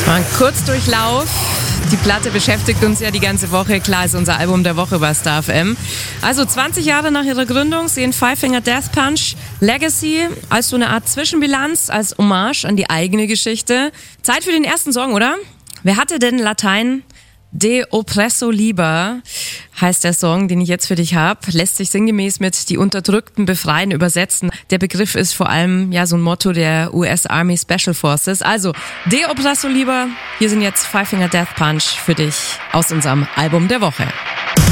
Mal ein Kurzdurchlauf. Die Platte beschäftigt uns ja die ganze Woche. Klar, ist unser Album der Woche bei Star FM. Also 20 Jahre nach ihrer Gründung sehen Five Finger Death Punch Legacy als so eine Art Zwischenbilanz, als Hommage an die eigene Geschichte. Zeit für den ersten Song, oder? Wer hatte denn Latein? De oppresso liber heißt der Song, den ich jetzt für dich habe. Lässt sich sinngemäß mit die Unterdrückten befreien übersetzen. Der Begriff ist vor allem ja so ein Motto der US Army Special Forces. Also De oppresso liber, hier sind jetzt Five Finger Death Punch für dich aus unserem Album der Woche.